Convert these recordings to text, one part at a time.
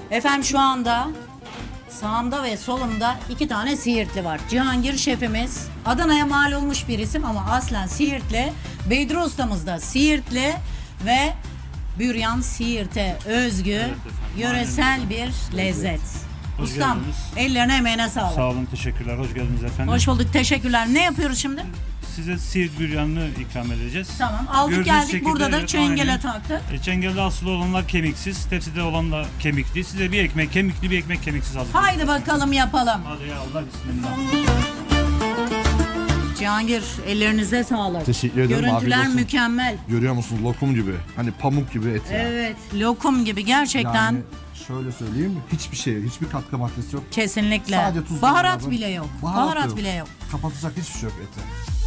Efendim şu anda sağımda ve solumda 2 tane Siirtli var. Cihangir şefimiz Adana'ya mal olmuş bir isim ama aslen Siirtli. Bedri ustamız da Siirtli ve büryan Siirt'e özgü yöresel bir lezzet. Hoş Ustam geldiniz. ellerine emeğine sağlık. Sağ olun, teşekkürler. Hoş geldiniz efendim. Hoş bulduk, teşekkürler. Ne yapıyoruz şimdi? Size Siirt büryanını ikram edeceğiz. Tamam, aldık Gördüğünüz geldik, şekilde, burada da evet, çengele aynen. taktık. Çengelde asılı olanlar kemiksiz, tepside olanlar kemikli. Size bir ekmek kemikli, bir ekmek kemiksiz hazır. Haydi bakalım yapalım. Hadi ya Allah, bismillah. Cihangir ellerinize sağlık. Teşekkür ederim, Görüntüler afiyet olsun. mükemmel. Görüyor musunuz, lokum gibi. Hani pamuk gibi et ya. Evet, lokum gibi gerçekten. Yani şöyle söyleyeyim, hiçbir katkı maddesi yok. Kesinlikle. Sadece tuz, Baharat lazım. bile yok. Baharat bile yok. Kapatacak hiçbir şey yok ete.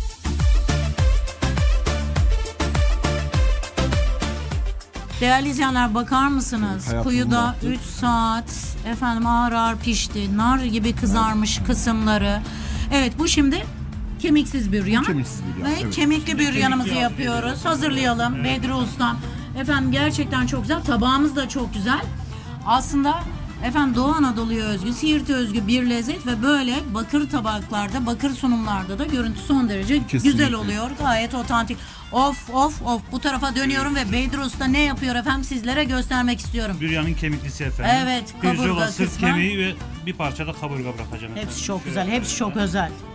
Değerli izleyenler bakar mısınız? Hayatımı Kuyuda baktım. 3 saat efendim ağır ağır pişti. Nar gibi kızarmış kısımları. Evet, bu şimdi kemiksiz büryan. Kemiksiz büryan, Ve evet. kemikli büryanımızı kemikli yapıyoruz. Hazırlayalım. Bedri Ustam. Efendim gerçekten çok güzel. Tabağımız da çok güzel. Aslında efendim Doğu Anadolu'ya özgü, Siirt'e özgü bir lezzet ve böyle bakır tabaklarda, bakır sunumlarda da görüntü son derece Kesinlikle. güzel oluyor. Gayet otantik. Of of of, bu tarafa dönüyorum ve Bedri Usta ne yapıyor efendim sizlere göstermek istiyorum. Büryanın kemiklisi efendim. Evet, Pirzola, kaburga sırt kısmı. kemiği ve bir parça da kaburga bırakacağım efendim. Hepsi çok Şöyle güzel, hepsi çok özel.